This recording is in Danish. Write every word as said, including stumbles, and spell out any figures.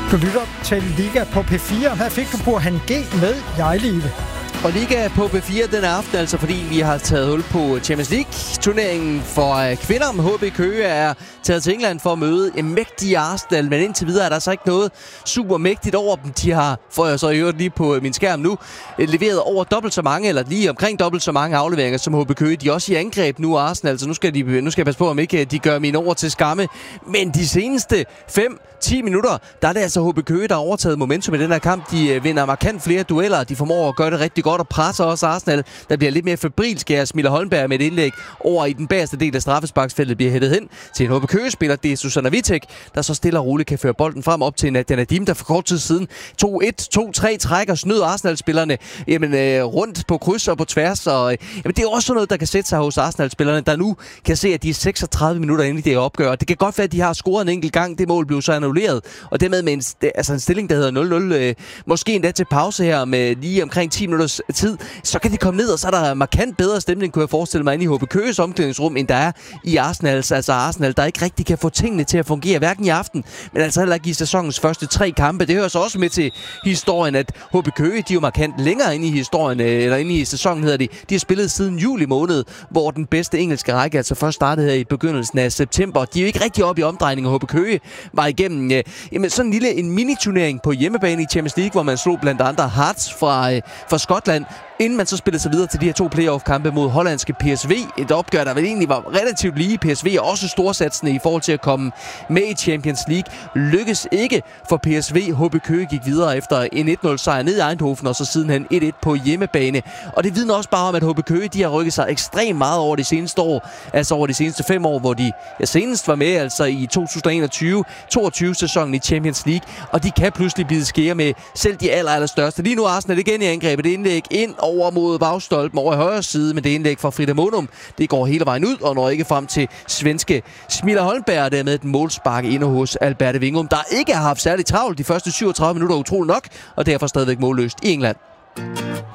Du lytter til Liga på P fire. Her fik du på Han G med Jeg Live. Og Liga på P fire den aften, altså fordi vi har taget hul på Champions League-turneringen for kvinder. Med H B Køge er taget til England for at møde en mægtig Arsenal, men indtil videre er der så ikke noget super mægtigt over dem. De har, får jeg så i øvrigt lige på min skærm nu, leveret over dobbelt så mange, eller lige omkring dobbelt så mange afleveringer som H B Køge. De er også i angreb nu, Arsenal, så nu skal, de, nu skal jeg passe på, om ikke de gør mine ord til skamme. Men de seneste fem ti minutter, der er det altså H B Køge, der har overtaget momentum i den her kamp. De vinder markant flere dueller, de formår at gøre det rigtig godt og presser også Arsenal, der bliver lidt mere febrilsk af Smilla Holmberg med et indlæg over i den bagerste del af straffesparksfeltet, bliver hættet hen til en H B Køge-spiller. Det er Susanna Vitek, der så stille og roligt kan føre bolden frem op til Nadia Nadim, der for kort tid siden to et to tre trækker snød Arsenal-spillerne jamen, øh, rundt på kryds og på tværs. Og, øh, jamen, det er også noget, der kan sætte sig hos Arsenal-spillerne, der nu kan se, at de er seksogtredive minutter inde i det opgør. Det kan godt være, at de har scoret en enkelt gang. Det mål blev så annulleret, og dermed med en, altså en stilling, der hedder nul nul. Øh, måske endda til pause her med lige omkring ti minutters tid. Så kan de komme ned, og så er der markant bedre stemning, kunne jeg forestille mig, inde i H B Køges omklædningsrum, end der er i Arsenals. Altså Arsenal, der ikke rigtig kan få tingene til at fungere, hverken i aften, men altså heller ikke i sæsonens første tre kampe. Det hører så også med til historien, at H B Køge, de er jo markant længere inde i historien, eller inde i sæsonen hedder de. De har spillet siden juli måned, hvor den bedste engelske række altså først startede her i begyndelsen af september. De er jo ikke rigtig oppe i omdrejningen, H B Køge var igennem øh, jamen sådan en lille en mini-turnering på hjemmebane i Champions League, hvor man slog blandt andre Hearts fra, øh, fra Skotland, inden man så spillede sig videre til de her to playoff-kampe mod hollandske P S V. Et opgør, der vel egentlig var relativt lige. P S V er også storsatsende i forhold til at komme med i Champions League. Lykkes ikke for P S V. H B Køge gik videre efter en et nul sejr ned i Eindhoven, og så sidenhen et et på hjemmebane. Og det vidner også bare om, at H B Køge, de har rykket sig ekstremt meget over de seneste år. Altså over de seneste fem år, hvor de ja, senest var med altså i to tusind enogtyve toogtyve sæsonen i Champions League. Og de kan pludselig blive skære med selv de aller, aller største. Lige nu er Arsenal igen i angrebet. Det indlæg ind over mod bagstolpen over i højre side, men det indlæg fra Frida Monum, det går hele vejen ud og når ikke frem til svenske Smilla Holmberg, der med et målspark inde hos Alberte Wingum, der ikke har haft særligt travlt de første syvogtredive minutter, utroligt nok, og derfor stadigvæk målløst i England.